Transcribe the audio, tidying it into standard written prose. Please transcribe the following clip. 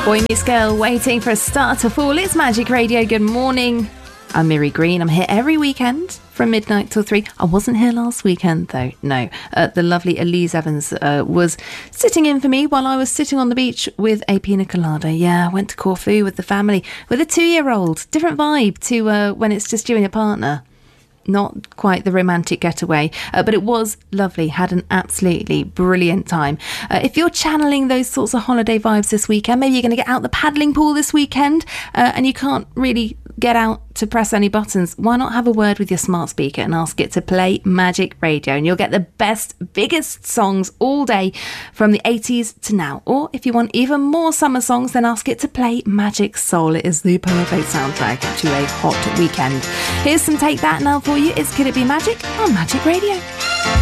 Boy Meets Girl, waiting for a star to fall. It's Magic Radio. Good morning. I'm Miri Green. I'm here every weekend from midnight till 3. I wasn't here last weekend, though. No. The lovely Elise Evans was sitting in for me while I was sitting on the beach with a pina colada. Yeah, I went to Corfu with the family with a 2-year-old. Different vibe to when it's just you and your partner. Not quite the romantic getaway, but it was lovely. Had an absolutely brilliant time. If you're channeling those sorts of holiday vibes this weekend, maybe you're going to get out the paddling pool this weekend and you can't really get out to press any buttons, why not have a word with your smart speaker and ask it to play Magic Radio, and you'll get the best, biggest songs all day from the 80s to now. Or if you want even more summer songs, then ask it to play Magic Soul. It is the perfect soundtrack to a hot weekend. Here's some Take That now for you. It's Could It Be Magic on Magic Radio.